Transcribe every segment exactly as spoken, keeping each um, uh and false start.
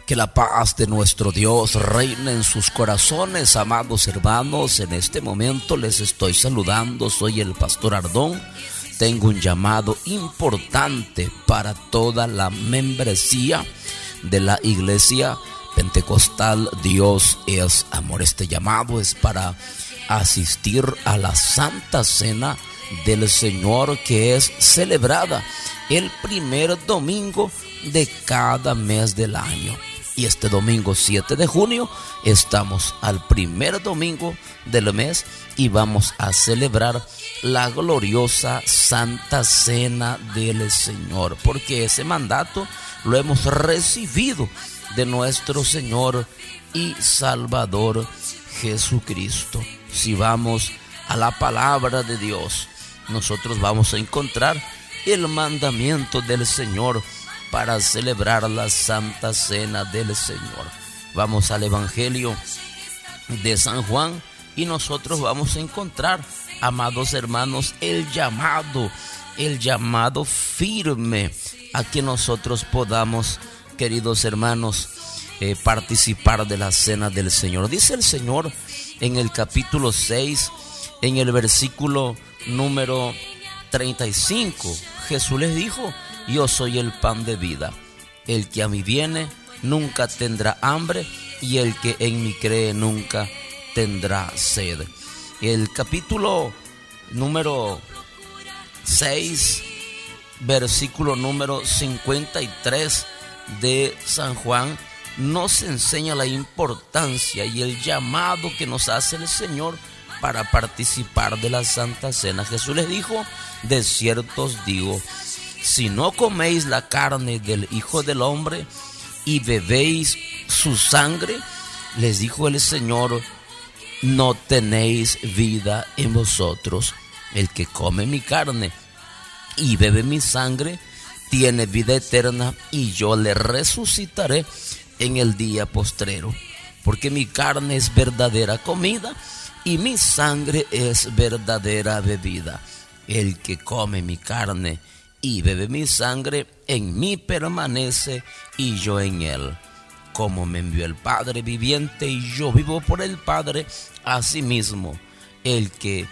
Que la paz de nuestro Dios reine en sus corazones, amados hermanos. En este momento les estoy saludando, soy el pastor Ardón. Tengo un llamado importante para toda la membresía de la iglesia pentecostal Dios es Amor. Este llamado es para asistir a la Santa Cena del Señor, que es celebrada el primer domingo de cada mes del año. Y este domingo siete de junio estamos al primer domingo del mes y vamos a celebrar la gloriosa Santa Cena del Señor, porque ese mandato lo hemos recibido de nuestro Señor y Salvador Jesucristo. Si vamos a la palabra de Dios, nosotros vamos a encontrar el mandamiento del Señor para celebrar la Santa Cena del Señor. Vamos al Evangelio de San Juan y nosotros vamos a encontrar, amados hermanos, el llamado, el llamado firme a que nosotros podamos, queridos hermanos, eh, participar de la Cena del Señor. Dice el Señor en el capítulo seis, en el versículo número treinta y cinco, Jesús les dijo: yo soy el pan de vida. El que a mí viene nunca tendrá hambre, y el que en mí cree nunca tendrá sed. El capítulo número seis, versículo número cincuenta y tres de San Juan, nos enseña la importancia y el llamado que nos hace el Señor para participar de la Santa Cena. Jesús les dijo: de cierto os digo, si no coméis la carne del Hijo del Hombre y bebéis su sangre, les dijo el Señor, no tenéis vida en vosotros. El que come mi carne y bebe mi sangre tiene vida eterna, y yo le resucitaré en el día postrero. Porque mi carne es verdadera comida y mi sangre es verdadera bebida. El que come mi carne y bebe mi sangre, en mí permanece y yo en él. Como me envió el Padre viviente y yo vivo por el Padre, asimismo el que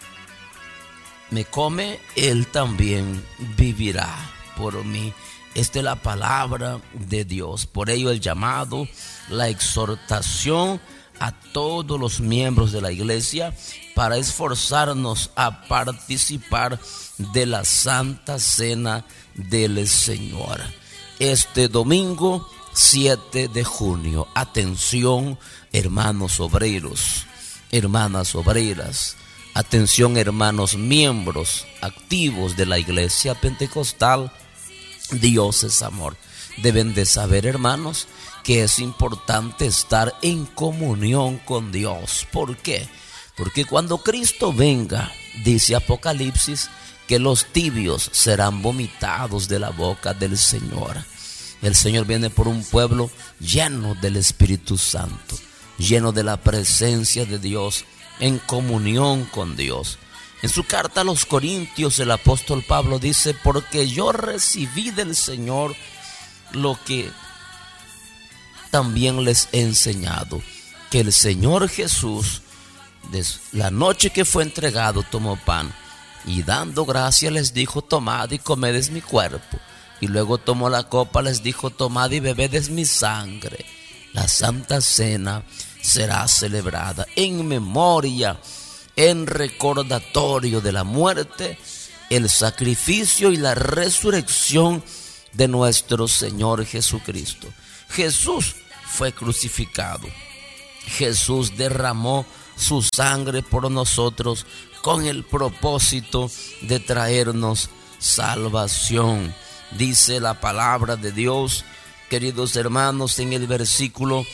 me come, él también vivirá por mí. Esta es la palabra de Dios. Por ello el llamado, la exhortación a todos los miembros de la iglesia para esforzarnos a participar de la Santa Cena del Señor. Este domingo siete de junio, atención hermanos obreros, hermanas obreras, atención hermanos miembros activos de la iglesia pentecostal Dios es Amor. Deben de saber, hermanos, que es importante estar en comunión con Dios. ¿Por qué? Porque cuando Cristo venga, dice Apocalipsis, que los tibios serán vomitados de la boca del Señor. El Señor viene por un pueblo lleno del Espíritu Santo, lleno de la presencia de Dios, en comunión con Dios. En su carta a los Corintios, el apóstol Pablo dice: porque yo recibí del Señor lo que también les he enseñado, que el Señor Jesús, desde la noche que fue entregado, tomó pan y dando gracia les dijo: tomad y comed es mi cuerpo. Y luego tomó la copa, les dijo: tomad y bebed es mi sangre. La Santa Cena será celebrada en memoria, en recordatorio de la muerte, el sacrificio y la resurrección de nuestro Señor Jesucristo. Jesús fue crucificado. Jesús derramó su sangre por nosotros con el propósito de traernos salvación. Dice la palabra de Dios, queridos hermanos, en el versículo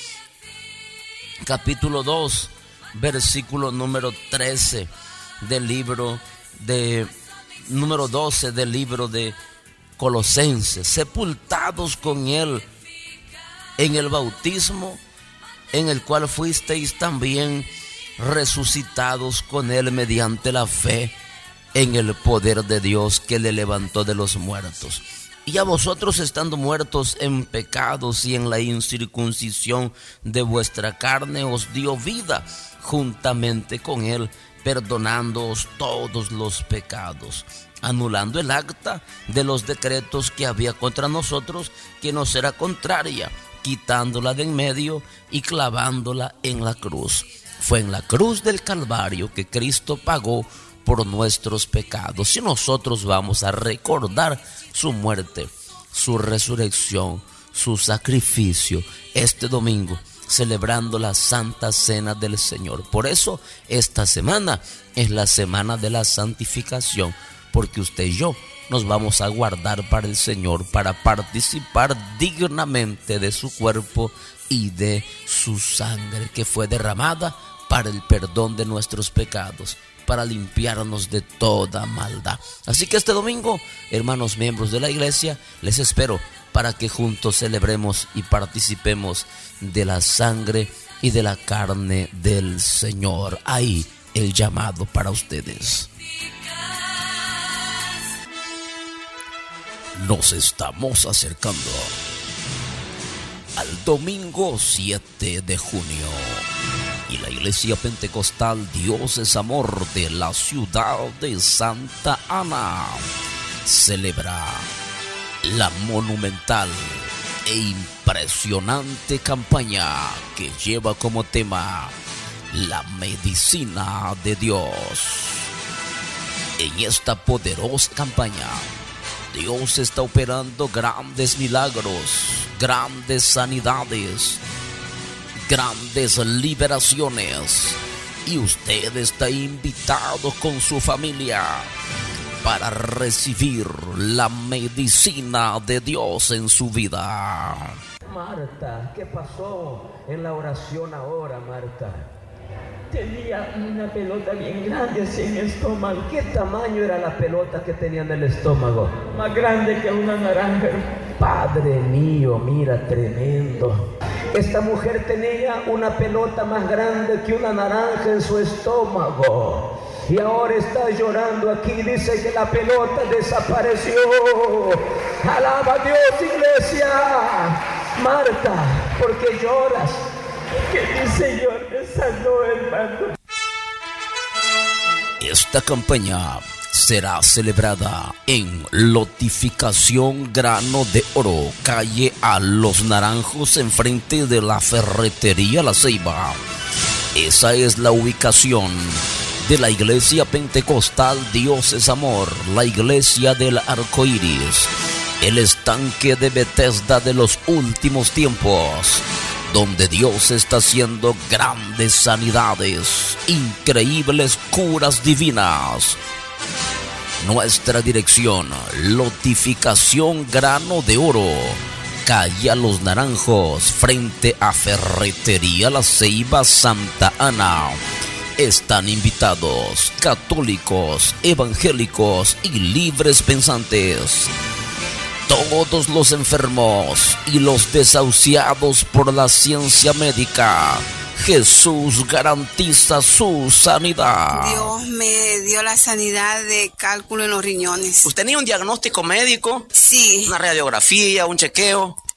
capítulo dos, versículo número trece del libro de número doce del libro de Colosenses: sepultados con él en el bautismo, en el cual fuisteis también resucitados con él mediante la fe en el poder de Dios que le levantó de los muertos. Y a vosotros, estando muertos en pecados y en la incircuncisión de vuestra carne, os dio vida juntamente con él, perdonándoos todos los pecados, anulando el acta de los decretos que había contra nosotros, que nos era contraria, quitándola de en medio y clavándola en la cruz. Fue en la cruz del Calvario que Cristo pagó por nuestros pecados, y nosotros vamos a recordar su muerte, su resurrección, su sacrificio este domingo, celebrando la Santa Cena del Señor. Por eso esta semana es la semana de la santificación, porque usted y yo nos vamos a guardar para el Señor, para participar dignamente de su cuerpo y de su sangre, que fue derramada para el perdón de nuestros pecados, para limpiarnos de toda maldad. Así que este domingo, hermanos miembros de la iglesia, les espero para que juntos celebremos y participemos de la sangre y de la carne del Señor. Ahí el llamado para ustedes. Nos estamos acercando al domingo siete de junio. Y la Iglesia Pentecostal Dios es Amor de la ciudad de Santa Ana celebra la monumental e impresionante campaña que lleva como tema la medicina de Dios. En esta poderosa campaña, Dios está operando grandes milagros, grandes sanidades, grandes liberaciones, y usted está invitado con su familia para recibir la medicina de Dios en su vida. Marta, ¿qué pasó en la oración ahora, Marta? Tenía una pelota bien grande así en el estómago. ¿Qué tamaño era la pelota que tenía en el estómago? Más grande que una naranja. Padre mío, mira, tremendo. Esta mujer tenía una pelota más grande que una naranja en su estómago. Y ahora está llorando aquí. Dice que la pelota desapareció. Alaba a Dios, iglesia. Marta, ¿por qué lloras? Que mi Señor me sanó, hermano. Esta campaña será celebrada en Lotificación Grano de Oro, calle A Los Naranjos, enfrente de la ferretería La Ceiba. Esa es la ubicación de la Iglesia Pentecostal Dios es Amor, la Iglesia del Arco Iris, el estanque de Bethesda de los últimos tiempos, donde Dios está haciendo grandes sanidades, increíbles curas divinas. Nuestra dirección: Lotificación Grano de Oro, calle A Los Naranjos, frente a Ferretería La Ceiba, Santa Ana. Están invitados católicos, evangélicos y libres pensantes. Todos los enfermos y los desahuciados por la ciencia médica. Jesús garantiza su sanidad. Dios me dio la sanidad de cálculo en los riñones. ¿Usted tenía un diagnóstico médico? Sí. ¿Una radiografía, un chequeo?